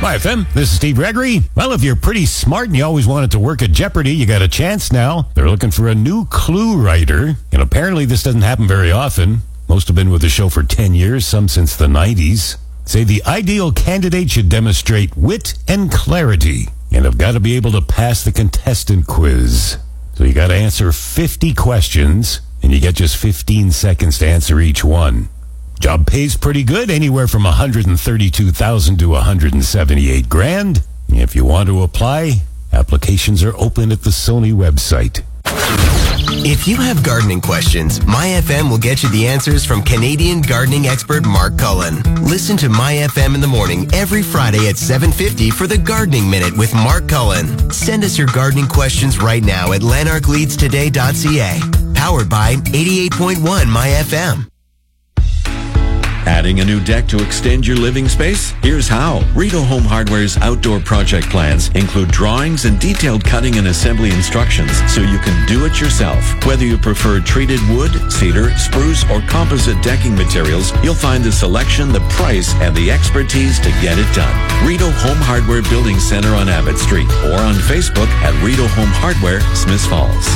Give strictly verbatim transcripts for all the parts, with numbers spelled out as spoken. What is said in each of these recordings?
Hi, F M. This is Steve Gregory. Well, if you're pretty smart and you always wanted to work at Jeopardy, you got a chance now. They're looking for a new clue writer, and apparently this doesn't happen very often. Most have been with the show for ten years, some since the nineties. Say the ideal candidate should demonstrate wit and clarity, and have got to be able to pass the contestant quiz. So you got to answer fifty questions, and you get just fifteen seconds to answer each one. Job pays pretty good, anywhere from one hundred thirty-two thousand to one hundred seventy-eight grand. If you want to apply, applications are open at the Sony website. If you have gardening questions, My F M will get you the answers from Canadian gardening expert Mark Cullen. Listen to My F M in the morning every Friday at seven fifty for the Gardening Minute with Mark Cullen. Send us your gardening questions right now at lanark leads today dot c a. Powered by eighty-eight point one My F M. Adding a new deck to extend your living space? Here's how. Rideau Home Hardware's outdoor project plans include drawings and detailed cutting and assembly instructions so you can do it yourself. Whether you prefer treated wood, cedar, spruce, or composite decking materials, you'll find the selection, the price, and the expertise to get it done. Rideau Home Hardware Building Center on Abbott Street or on Facebook at Rideau Home Hardware, Smiths Falls.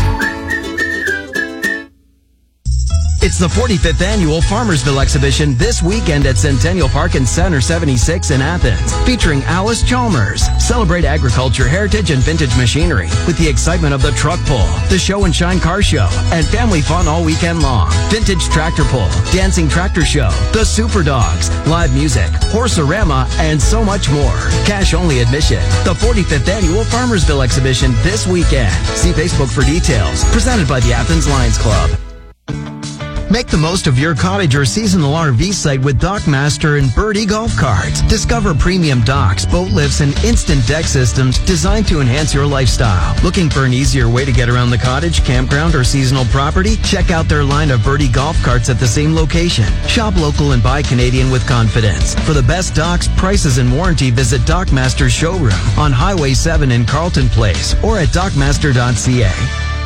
It's the forty-fifth Annual Farmersville Exhibition this weekend at Centennial Park and Center seventy-six in Athens, featuring Alice Chalmers. Celebrate agriculture, heritage, and vintage machinery with the excitement of the truck pull, the show and shine car show, and family fun all weekend long. Vintage tractor pull, dancing tractor show, the Super Dogs, live music, Horsorama, and so much more. Cash only admission. The forty-fifth Annual Farmersville Exhibition this weekend. See Facebook for details. Presented by the Athens Lions Club. Make the most of your cottage or seasonal R V site with Dockmaster and Birdie Golf Carts. Discover premium docks, boat lifts, and instant deck systems designed to enhance your lifestyle. Looking for an easier way to get around the cottage, campground, or seasonal property? Check out their line of Birdie Golf Carts at the same location. Shop local and buy Canadian with confidence. For the best docks, prices, and warranty, visit Dockmaster's showroom on Highway seven in Carlton Place or at dockmaster dot c a.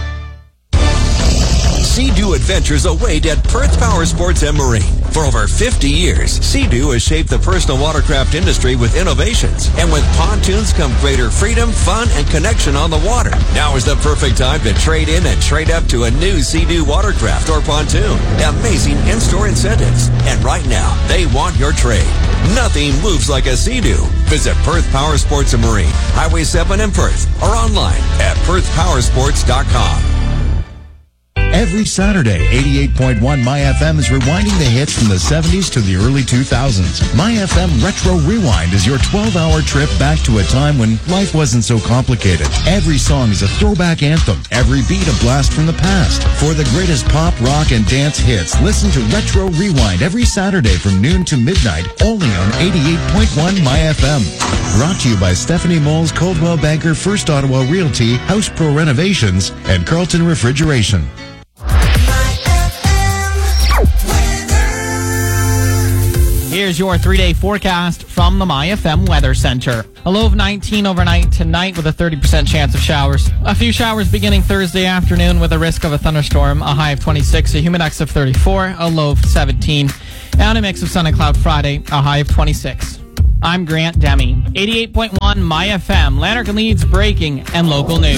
Sea-Doo Adventures await at Perth Power Sports and Marine. For over fifty years, Sea-Doo has shaped the personal watercraft industry with innovations. And with pontoons come greater freedom, fun, and connection on the water. Now is the perfect time to trade in and trade up to a new Sea-Doo watercraft or pontoon. Amazing in-store incentives. And right now, they want your trade. Nothing moves like a Sea-Doo. Visit Perth Power Sports and Marine, Highway seven in Perth, or online at perth power sports dot com. Every Saturday, eighty-eight point one My F M is rewinding the hits from the seventies to the early two thousands. My F M Retro Rewind is your twelve-hour trip back to a time when life wasn't so complicated. Every song is a throwback anthem, every beat a blast from the past. For the greatest pop, rock, and dance hits, listen to Retro Rewind every Saturday from noon to midnight, only on eighty-eight point one My F M. Brought to you by Stephanie Moles, Coldwell Banker, First Ottawa Realty, House Pro Renovations, and Carlton Refrigeration. Here's your three-day forecast from the My F M Weather Center. A low of nineteen overnight tonight with a thirty percent chance of showers. A few showers beginning Thursday afternoon with a risk of a thunderstorm. A high of twenty-six, a humidex of thirty-four, a low of seventeen. And a mix of sun and cloud Friday, a high of twenty-six. I'm Grant Demi. eighty-eight point one My F M, Lanark and Leeds breaking and local news.